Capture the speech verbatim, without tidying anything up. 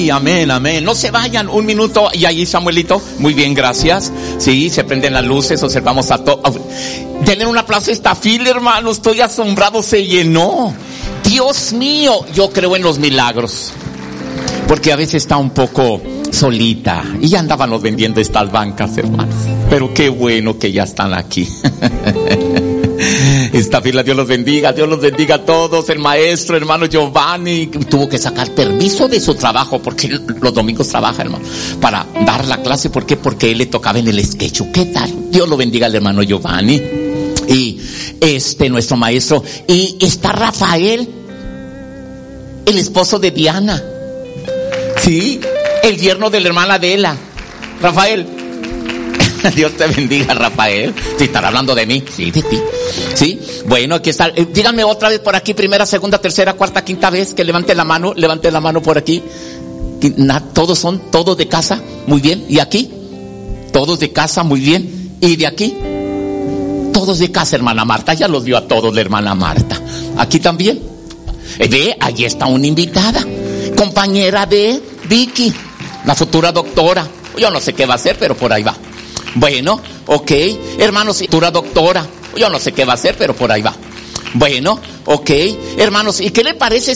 Y amén, amén. No se vayan, un minuto. Y ahí, Samuelito, muy bien, gracias. Sí, se prenden las luces, observamos a todos. Denle un aplauso a esta fila, hermano. Estoy asombrado, se llenó. Dios mío, yo creo en los milagros. Porque a veces está un poco solita. Y ya andábamos vendiendo estas bancas, hermanos. Pero qué bueno que ya están aquí. Esta fila, Dios los bendiga, Dios los bendiga a todos. El maestro, hermano Giovanni, tuvo que sacar permiso de su trabajo, porque los domingos trabaja, hermano, para dar la clase. ¿Por qué? Porque él le tocaba en el sketch. ¿Qué tal? Dios lo bendiga al hermano Giovanni. Y este, nuestro maestro. Y está Rafael, el esposo de Diana. Sí, el yerno de la hermana Adela. Rafael. Dios te bendiga, Rafael. Si estará hablando de mí, sí, de ti. Sí, bueno, aquí está. Eh, díganme otra vez por aquí, primera, segunda, tercera, cuarta, quinta vez, que levante la mano, levante la mano por aquí. Todos son, todos de casa, muy bien. ¿Y aquí? Todos de casa, muy bien. ¿Y de aquí? Todos de casa, hermana Marta. Ya los dio a todos la hermana Marta. Aquí también. Eh, ve, allí está una invitada, compañera de Vicky, la futura doctora. Yo no sé qué va a hacer, pero por ahí va. Bueno, ok, hermanos, futura doctora. Yo no sé qué va a hacer, pero por ahí va. Bueno, ok, hermanos, ¿y qué le parece